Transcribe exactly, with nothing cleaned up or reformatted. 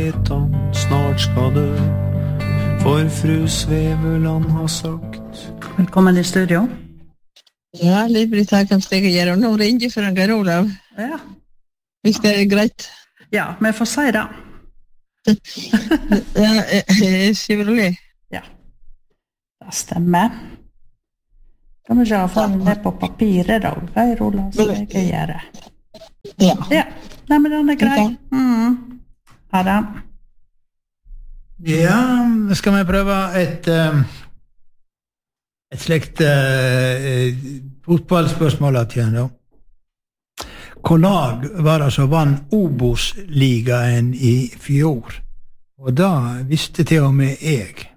vet han snart skal dø, for fru Sveveland har sagt. Velkommen i studio. Ja, Liv-Britt her kan stege gjøre, og nå ringer for en Geir Olav. Ja. Hvis det er greit. Ja, men jeg får si det. Ja, Chevrolet. Ja, det stemmer. Kan vi ikke ha få det på papiret da, Geir Olav, så jeg kan gjøre. Ja. Ja, nei, men den er grei. Mm. Ha det. Ja, skal vi prøve et, um, et slikt uh, fotballspørsmål at igjen da. Hvor lag var det som vann Obos-ligaen i fjor? Og da visste til og med jeg.